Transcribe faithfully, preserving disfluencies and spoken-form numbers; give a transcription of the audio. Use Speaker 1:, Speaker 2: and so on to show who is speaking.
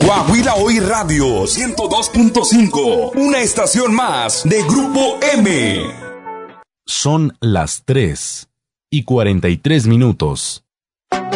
Speaker 1: Coahuila Hoy Radio ciento dos punto cinco, una estación más de Grupo M.
Speaker 2: Son las tres y cuarenta y tres minutos.